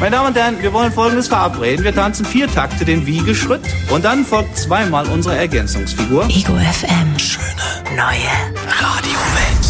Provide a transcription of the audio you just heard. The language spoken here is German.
Meine Damen und Herren, wir wollen Folgendes verabreden. Wir tanzen 4 Takte den Wiegeschritt und dann folgt 2-mal unsere Ergänzungsfigur. Ego FM. Schöne neue Radiowelt.